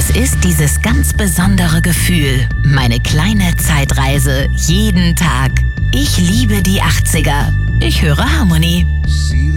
Es ist dieses ganz besondere Gefühl, meine kleine Zeitreise jeden Tag. Ich liebe die 80er. Ich höre Harmony.